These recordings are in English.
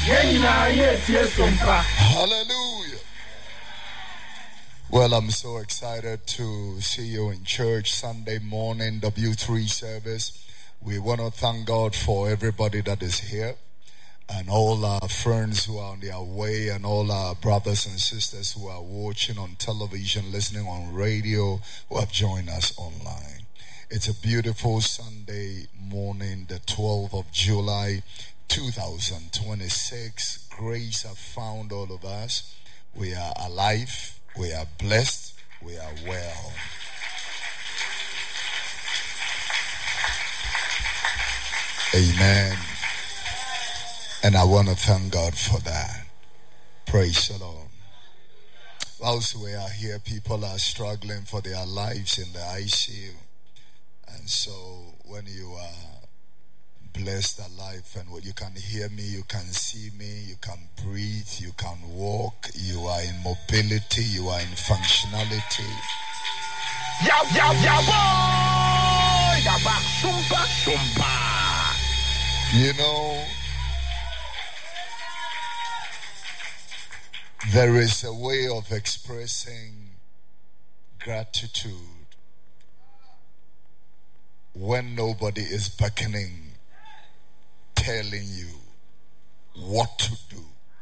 Hallelujah. Well, I'm so excited to see you in church Sunday morning, W3 service. We want to thank God for everybody that is here and all our friends who are on their way and all our brothers and sisters who are watching on television, listening on radio, who have joined us online. It's a beautiful Sunday morning, the 12th of July, 2026. Grace have found all of us. We are alive. We are blessed. We are well. Amen. And I want to thank God for that. Praise the Lord. Whilst we are here, people are struggling for their lives in the ICU. And so when you are blessed alive and you can hear me, you can see me, you can breathe, you can walk, you are in mobility, you are in functionality. You know, there is a way of expressing gratitude when nobody is beckoning, telling you what to do.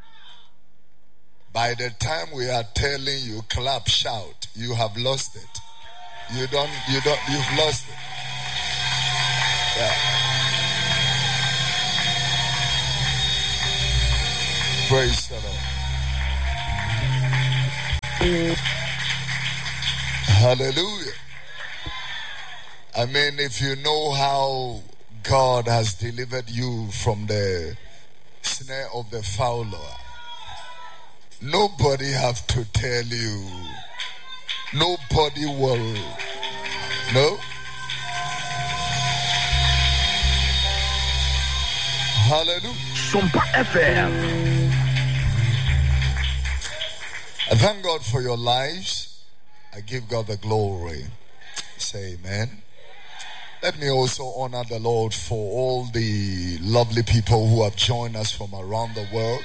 By the time we are telling you, clap, shout, you have lost it. You've lost it. Yeah. Praise the Lord. Hallelujah. I mean, if you know how God has delivered you from the snare of the fowler, nobody have to tell you. Nobody will. No? Hallelujah. Sumpa FM. I thank God for your lives. I give God the glory. Say amen. Let me also honor the Lord for all the lovely people who have joined us from around the world.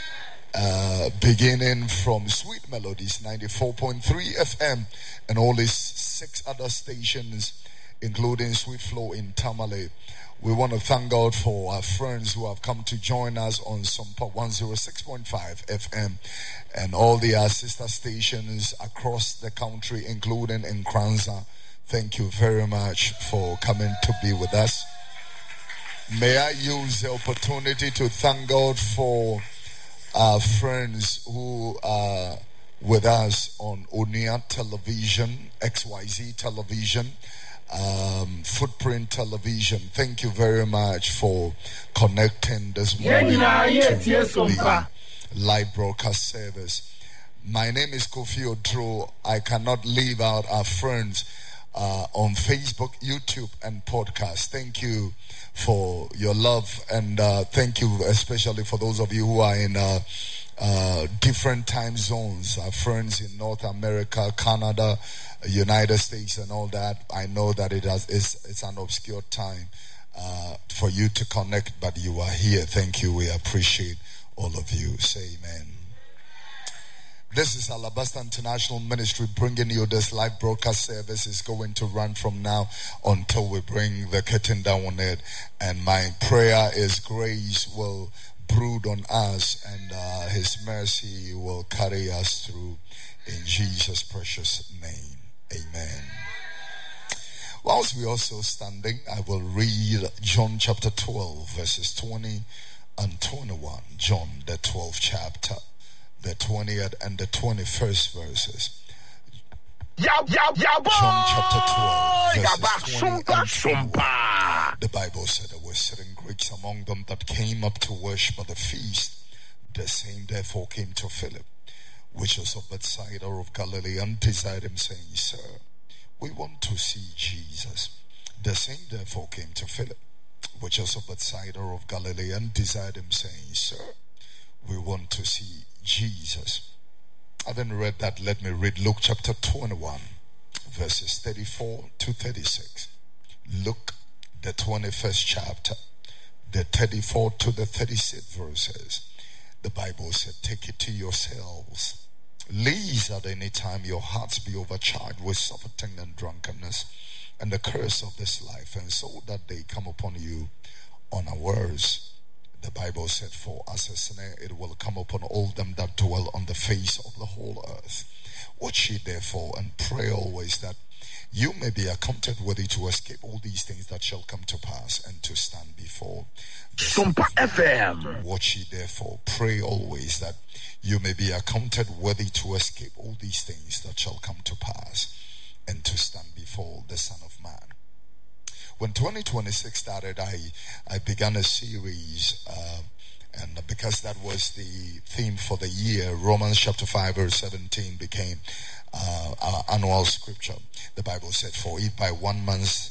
Beginning from Sweet Melodies 94.3 FM and all these 6 other stations, including Sweet Flow in Tamale. We want to thank God for our friends who have come to join us on Sumpa 106.5 FM and all the sister stations across the country, including in Kranza. Thank you very much for coming to be with us. May I use the opportunity to thank God for our friends who are with us on Onia Television, XYZ Television, Footprint Television. Thank you very much for connecting this morning to the live broadcast service. My name is Kofi Odro. I cannot leave out our friends on Facebook, YouTube, and podcast. Thank you for your love, and thank you especially for those of you who are in different time zones. Our friends in North America, Canada, United States, and all that. I know that it's an obscure time for you to connect, but you are here. Thank you. We appreciate all of you. Say amen. This is Alabaster International Ministry bringing you this live broadcast service. Is going to run from now until we bring the curtain down on it. And my prayer is grace will brood on us and His mercy will carry us through in Jesus' precious name. Amen. Whilst we are still standing, I will read John chapter 12 verses 20 and 21. John the 12th chapter, the 20th and the 21st verses. John chapter 12 verses 20 and 21. The Bible said there were certain Greeks among them that came up to worship at the feast. The same therefore came to Philip, which was of Bethsaida of Galilee, and desired him, saying, Sir, we want to see Jesus. The same therefore came to Philip, which was of Bethsaida of Galilee, and desired him, saying, Sir, we want to see Jesus. Having read that, let me read Luke chapter 21, verses 34 to 36. Luke, the 21st chapter, the 34 to the 36 verses. The Bible said, take it to yourselves, lest at any time your hearts be overcharged with surfeiting and drunkenness and the curse of this life, and so that they come upon you unawares. The Bible said, for as a snare it will come upon all them that dwell on the face of the whole earth. Watch ye therefore and pray always that you may be accounted worthy to escape all these things that shall come to pass and to stand before Sumpa FM. Watch ye therefore, pray always that you may be accounted worthy to escape all these things that shall come to pass and to stand before the Son of Man. When 2026 started, I began a series, and because that was the theme for the year, Romans chapter 5 verse 17 became our annual scripture. The Bible said, for if by one man's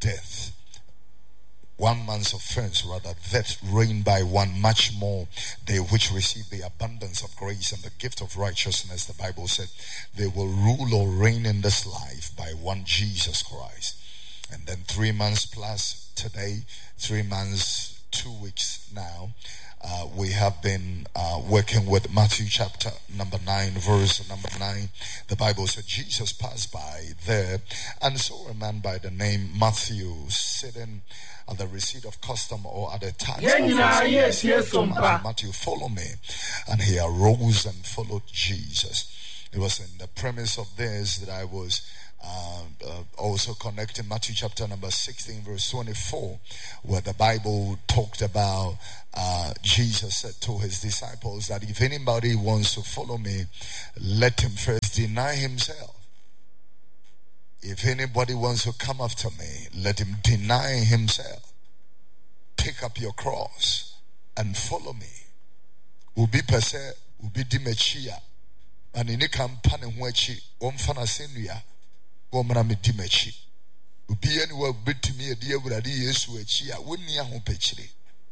offense, death reigned by one, much more they which receive the abundance of grace and the gift of righteousness, the Bible said, they will rule or reign in this life by one Jesus Christ. And then 3 months plus today, 3 months, 2 weeks now, we have been working with Matthew chapter number 9, verse number 9. The Bible said Jesus passed by there and saw a man by the name Matthew sitting at the receipt of custom or at the tax office. Yes, Matthew, follow me. And he arose and followed Jesus. It was in the premise of this that I was also connecting Matthew chapter number 16 verse 24, where the Bible talked about Jesus said to his disciples that if anybody wants to follow me, let him first deny himself. If anybody wants to come after me, let him deny himself, pick up your cross and follow me. Ubi pese ubi dimechia and ini kampane huechi omfana senria omra medimechi ubi anywhere bitimi edi awurade Yesu echi a wonni ahopechire.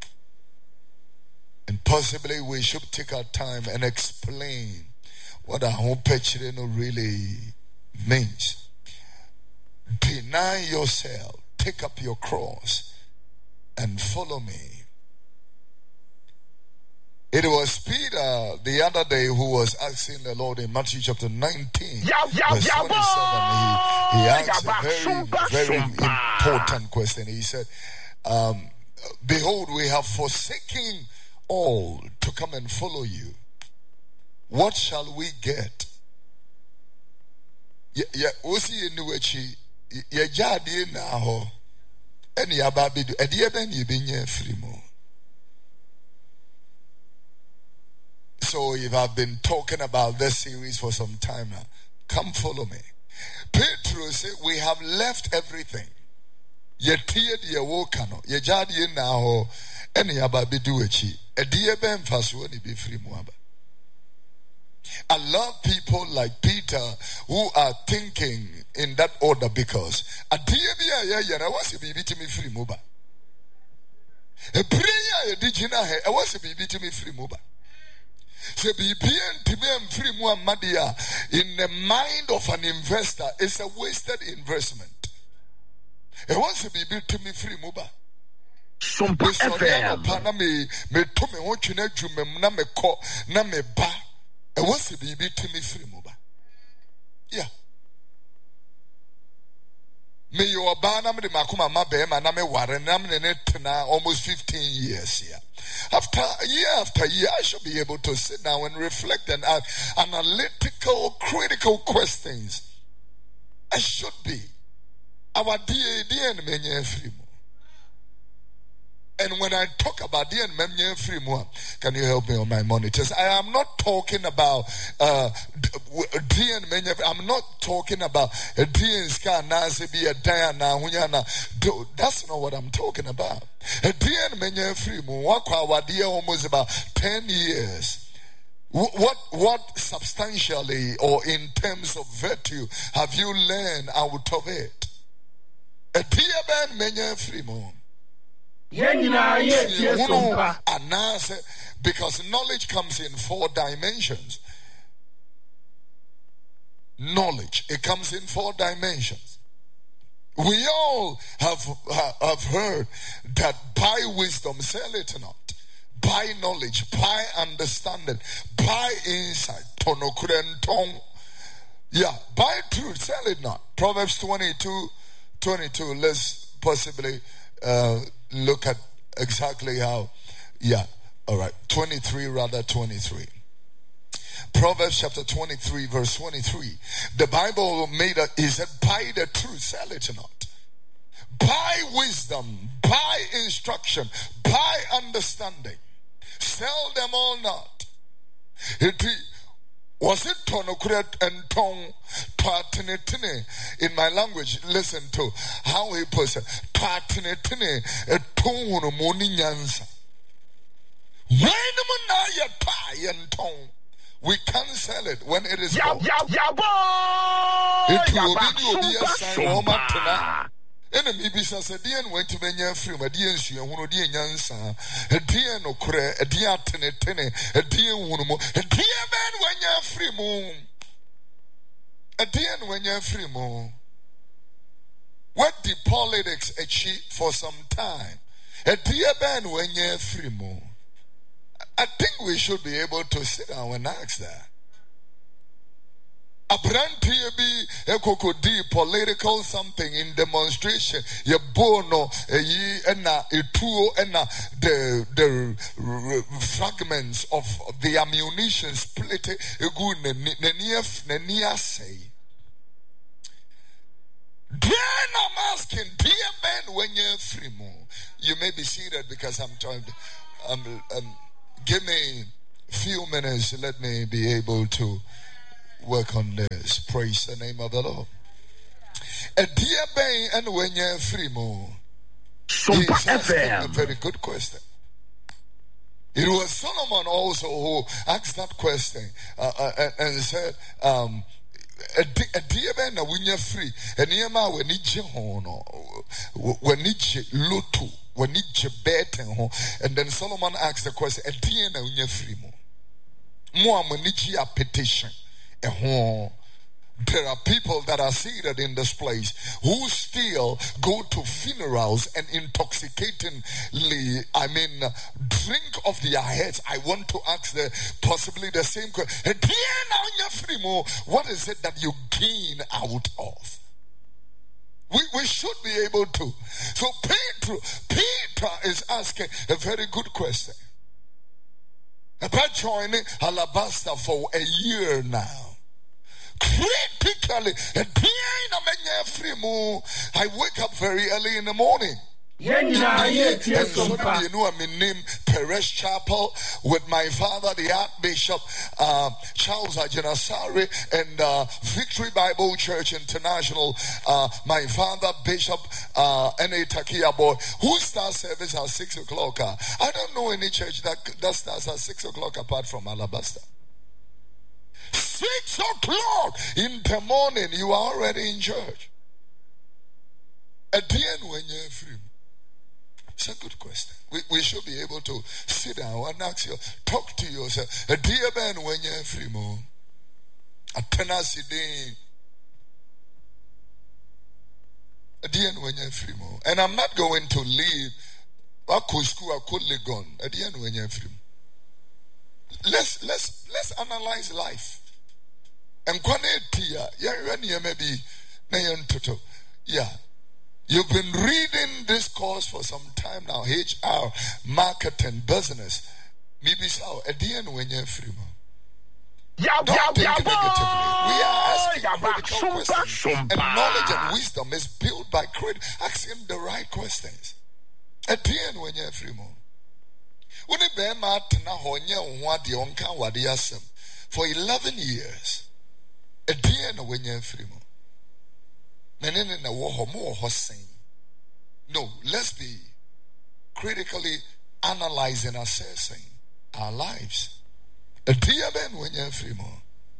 And possibly we should take our time and explain what ahopechire no really means. Deny yourself, take up your cross and follow me. It was Peter the other day who was asking the Lord in Matthew chapter 19 verse 27. He asked a very important question. He said, behold, we have forsaken all to come and follow you. What shall we get? So if I've been talking about this series for some time now, come follow me. Petro said, we have left everything. I love people like Peter who are thinking in that order, because in the mind of an investor, it's a wasted investment. It wants to be built to me free muba. Yeah. Me your banam de makuma mabe maname warenam netna almost 15 years here. After year, I should be able to sit down and reflect and ask analytical, critical questions. I should be. Our DAD and free. And when I talk about D and Memnyan free, can you help me on my monitors? I am not talking about D and Memnyan. I'm not talking about D and Ska Nazi a Diana. That's not what I'm talking about. D and Memnyan free, almost about 10 years. What substantially or in terms of virtue have you learned out of it? A dear man, Memnyan free. Because knowledge comes in 4 dimensions. Knowledge, it comes in 4 dimensions. We all have heard that buy wisdom, sell it not. by knowledge, by understanding, by insight. Tonokurentong. Yeah, by truth, tell it not. Proverbs 22. Let's possibly look at exactly how. Yeah, all right. 23. Proverbs chapter 23, verse 23. The Bible made it, he said, buy the truth, sell it not. Buy wisdom, buy instruction, buy understanding. Sell them all not. Was it tonokuret and tong patinetine? In my language, listen to how he puts it. Patinetine a tone moni nyansa. We cancel it when it is called. It will be a sign. Enemy business a dear went to many free, a dear and one of dear Yansa, a dear no cre, a dear tenetene, a dear woman, a dear man when you're free moon. A dear when you're free moon. What did politics achieve for some time? A dear man when you're free moon. I think we should be able to sit down and ask that. A brand TB, a cocody, political something in demonstration, ye bono, ye enna, a two enna, the fragments of the ammunition split a good nenia say. Then I'm asking, dear man, when you're free more, you may be seated because I'm trying to, give me a few minutes, let me be able to work on this. Praise the name of the Lord. A dear bay and when you're free more. He's asking a very good question. It was Solomon also who asked that question and said, a dear man when you're free, and Yama when it's when it's lotu, when it's and then Solomon asked the question, a dear when you're free more. More when it's a petition. There are people that are seated in this place who still go to funerals and intoxicatingly, drink off their heads. I want to ask possibly the same question. What is it that you gain out of? We should be able to. So Peter is asking a very good question. I've been joining Alabaster for a year now. Critically, I wake up very early in the morning. And so you know I'm in name Perez Chapel with my father, the Archbishop Charles Ajanasari, and Victory Bible Church International. My father, Bishop N.A. Takiabo, who starts service at 6 o'clock. I don't know any church that starts at 6 o'clock apart from Alabaster. 6 o'clock in the morning, you are already in church. At the end, when you're free. It's a good question. We should be able to sit down and ask you, talk to yourself. A dear man, when you're free, more. A tenacity day. A dear when you're free, more. And I'm not going to leave. I could Legon. A dear when you're free. Let's analyze life. And yeah. You've been reading this course for some time now. HR, marketing, business. Maybe so. At the end, when you're free, don't think negatively. We are asking critical questions. And knowledge and wisdom is built by asking the right questions. At the end, when you're free, for 11 years. At the end, when you're free, no, let's be critically analyzing, assessing our lives. A dear man when you're free more.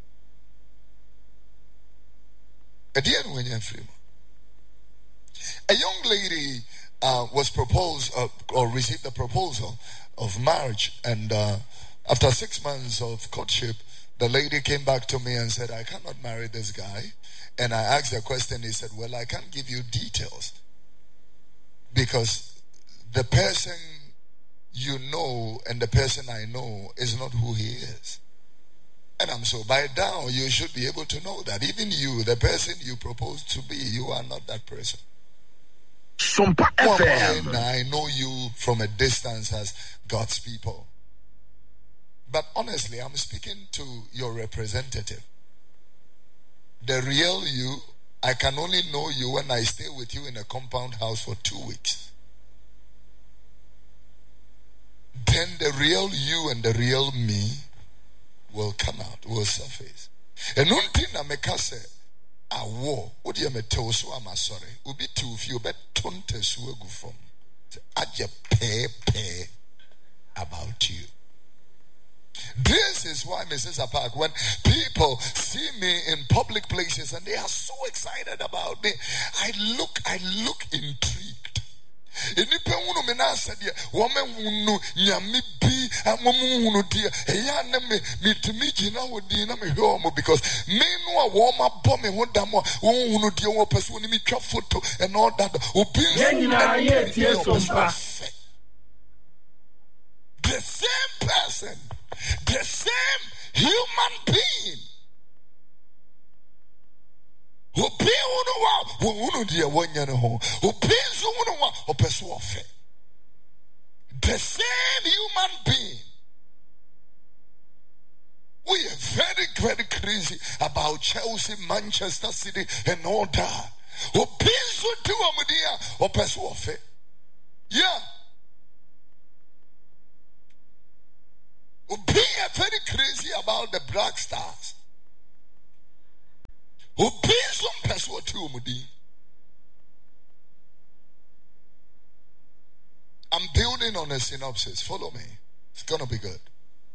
A dear when you're free more. A young lady was proposed or received a proposal of marriage, and after 6 months of courtship, the lady came back to me and said, I cannot marry this guy. And I asked the question, he said, well, I can't give you details because the person you know and the person I know is not who he is. And I'm so by now you should be able to know that even you, the person you propose to be, you are not that person. Sumpa FM. I know you from a distance as God's people. But honestly, I'm speaking to your representative. The real you, I can only know you when I stay with you in a compound house for 2 weeks. Then the real you and the real me will come out, will surface. And one thing I make us say, awo, what do you mean? Tell so I'm sorry. Ubi too few, but tonte suegu from. I just pay about you. This is why, Mrs. Apak, when people see me in public places and they are so excited about me, I look intrigued. Enipa unu me na said woman unu nyame bi amomu unu dia eya na me mitimi gina wodi na me hwe because me no a wo ma bo me ho dam unu dia wo person ni me twa photo and all that obi the same person, the same human being. The same human being. We are very, very crazy about Chelsea, Manchester City, and all that. Yeah. We are very crazy about the Black Stars. I'm building on a synopsis. Follow me. It's gonna be good.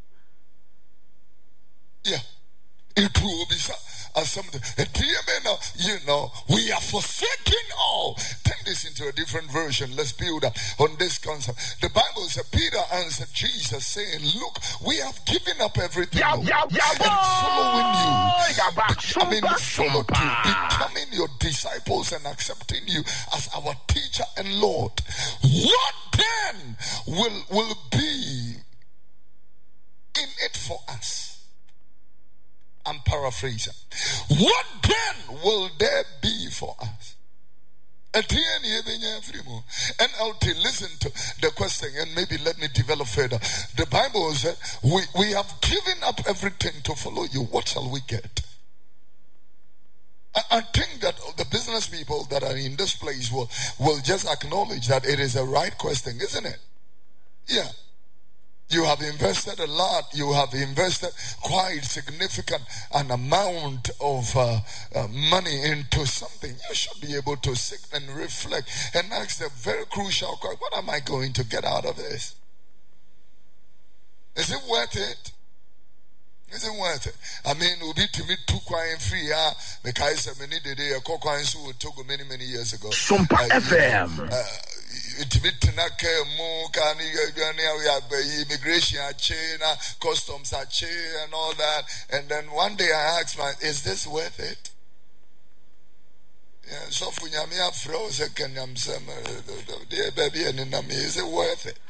Yeah. It will be something. You know, we are forsaking all. Take this into a different version. Let's build up on this concept. The Bible says, Peter answered Jesus saying, look, we have given up everything and following you. Followed you, becoming your disciples and accepting you as our teacher and Lord. What then will be in it for us? I'm paraphrasing. What then will there be for us? NLT, listen to the question and maybe let me develop further. The Bible said, we have given up everything to follow you. What shall we get? I think that the business people that are in this place will just acknowledge that it is a right question, isn't it? Yeah. You have invested a lot. You have invested quite significant an amount of money into something. You should be able to sit and reflect and ask the very crucial question, what am I going to get out of this? Is it worth it? Is it worth it? I mean, we'll be to me too quiet free. Because I mean, the cocoa so took many years ago. Sumpa FM. Immigration customs and all that, and then one day I asked is this worth it? Yeah, so for Yamia frozen can dear baby and in is it worth it?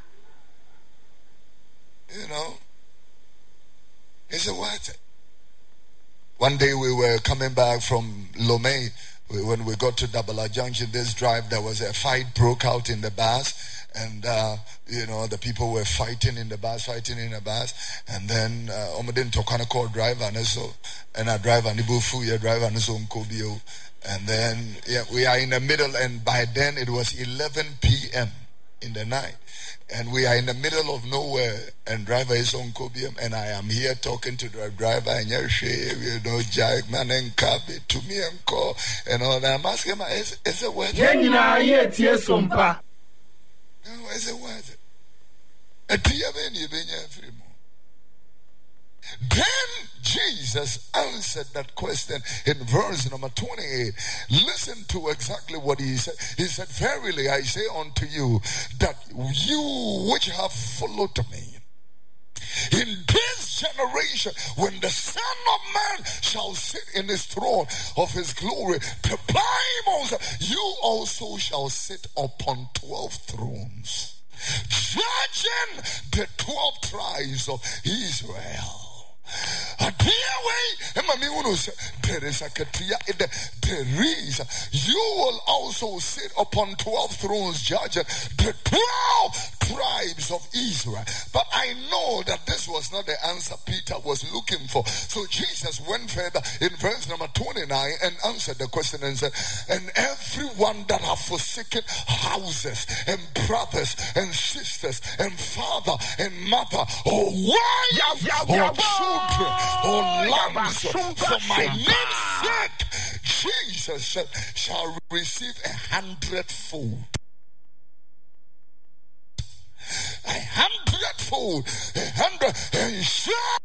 You know, is it worth it? One day we were coming back from Lomé. When we got to Dabala Junction, this drive, there was a fight broke out in the bus. And, you know, the people were fighting in the bus. And then, Omadin Tokana called driver, and a driver, Nibufu, your driver, and so Nkobio. And then, yeah, we are in the middle, and by then it was 11 p.m. in the night. And we are in the middle of nowhere, and driver is on Kobium, and I am here talking to the driver, and you know, Jack, man, and Kabi, to me, and call, and all that. I'm asking him, is it worth it? No, is it worth it? Then Jesus answered that question in verse number 28. Listen to exactly what he said. He said, verily I say unto you, that you which have followed me, in this generation, when the Son of Man shall sit in his throne of his glory, the Bible says, you also shall sit upon 12 thrones. judging the 12 tribes of Israel. There is a there is. You will also sit upon 12 thrones, judging the 12 tribes of Israel. But I know that this was not the answer Peter was looking for. So Jesus went further in verse number 29 and answered the question and said, and everyone that have forsaken houses and brothers and sisters and father and mother or wife or children or lambs for my name's sake, Jesus said, shall receive 100-fold. 100-fold, 100, and shall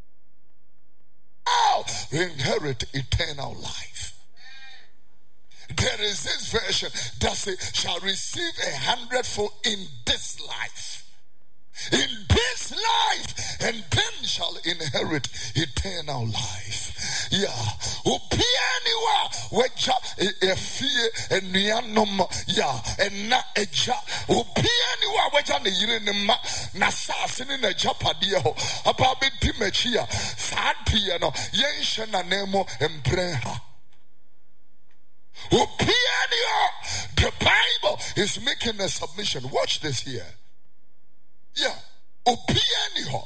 inherit eternal life. There is this version that says, shall receive 100-fold in this life. In this life, and then shall inherit eternal life. Yeah. Opianiwa weja efie enuanom ya enna eja opianiwa weja ne yire ne ma na sase ne na japade ho aba beti machi a saadie no yenhye na nemo emprenha. Opianiwa, the Bible is making a submission. Watch this here. Yeah, opianiho.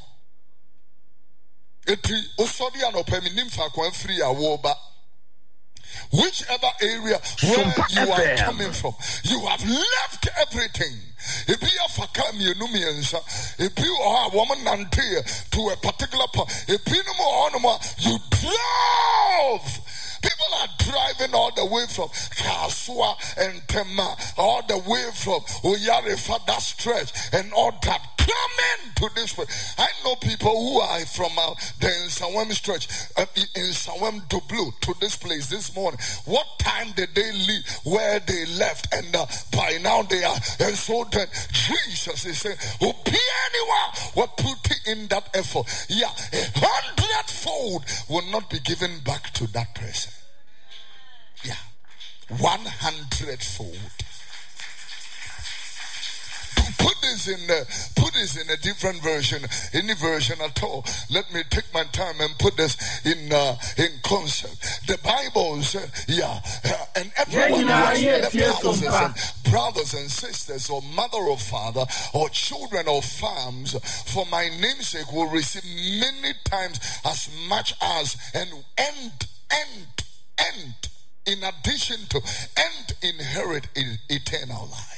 Eti osodi anopeminim fa kwa free awoba. Whichever area where you are coming from, you have left everything. If you are fakami enumiensa, if you are a woman nante to a particular point, if you you drove. People are driving all the way from Kasua and Tema, all the way from Oyarefa, that stretch, and all that. Coming to this place. I know people who are from the Nsawam stretch, in Nsawam Dublu, to this place this morning. What time did they leave where they left? And by now they are. And so then Jesus is saying, anyone will put in that effort. Yeah, 100-fold will not be given back to that person. Yeah, 100-fold. Put this in a different version, any version at all. Let me take my time and put this in concept. The Bible says, and everyone who has left houses and brothers and sisters or mother or father or children or farms for my namesake will receive many times as much as and in addition to inherit eternal life.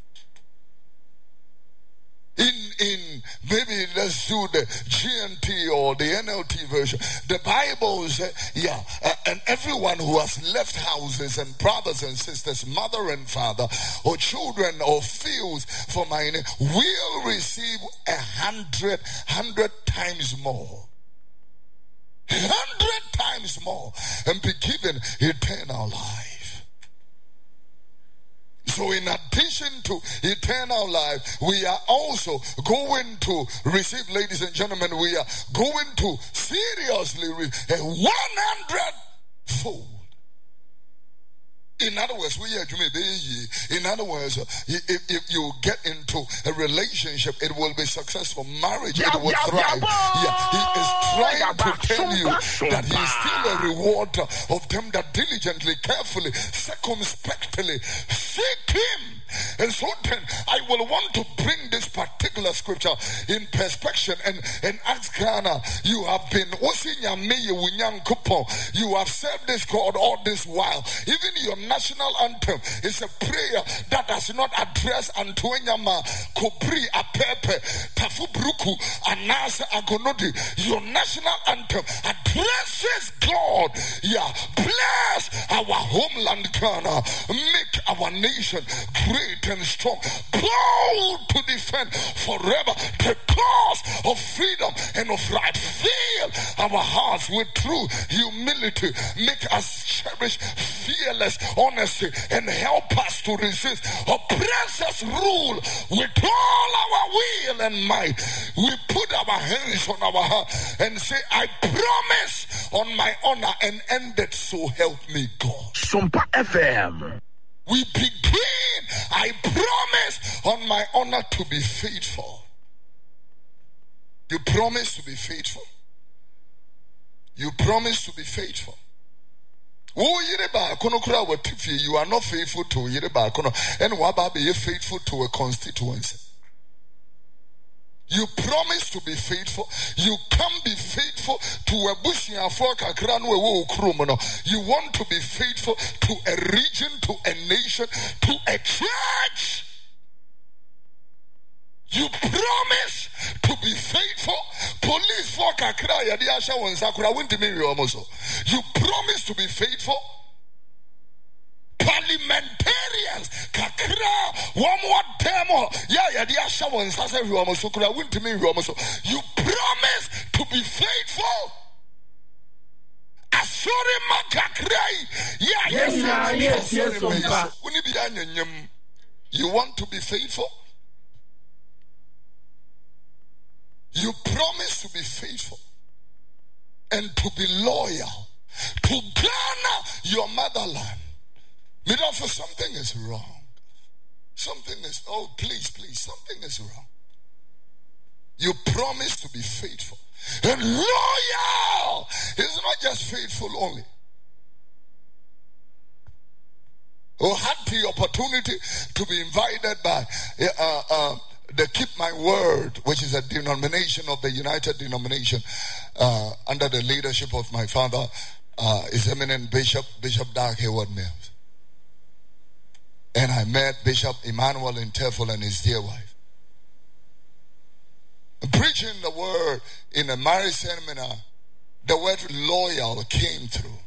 In maybe let's do the GNT or the NLT version. The Bible says, and everyone who has left houses and brothers and sisters, mother and father, or children or fields for my name will receive 100 times more. 100 times more and be given eternal life. So in addition to eternal life, we are also going to receive, ladies and gentlemen, we are going to seriously receive 100-fold. In other words, in other words, if you get into a relationship, it will be successful. Marriage, it will thrive. He is trying to tell you that he is still a rewarder of them that diligently, carefully, circumspectly seek him. And so then I will want to bring this particular scripture in perspective and ask Ghana, you have been you have served this God all this while. Even your national anthem is a prayer that does not address Antoinyama, Kobri, Apepe, Tafubruku, Anasa, Agonodi. Your national anthem addresses God. Bless our homeland Ghana. Make our nation great and strong, bold to defend forever the cause of freedom and of right. Fill our hearts with true humility. Make us cherish fearless honesty and help us to resist oppressors' rule with all our will and might. We put our hands on our heart and say, I promise on my honor, and end it, so help me God. Sumpa FM. We begin. I promise on my honor to be faithful. You promise to be faithful. You promise to be faithful. Oh, you are not faithful to Yereba, and Wababe, you're faithful to a constituency. You promise to be faithful. You can be faithful to a bush. You want to be faithful to a region, to a nation, to a church. You promise to be faithful. Police for Kakra Yadiasha one Sakura went to me almost. You promise to be faithful. Parliamentarians Kakra one more demo. Yeah, Yadiasha one Sasa almost went to me almost. You promise to be faithful. Asori Makakrai. Yes. You want to be faithful? You promise to be faithful and to be loyal to Ghana, your motherland. For something is wrong. Something is, please, something is wrong. You promise to be faithful and loyal. It's not just faithful only. Had the opportunity to be invited by the Keep My Word, which is a denomination of the United Denomination under the leadership of my father, His Eminent Bishop Dag Heward-Mills. And I met Bishop Emmanuel Intefel and his dear wife. Preaching the word in a marriage seminar, the word loyal came through.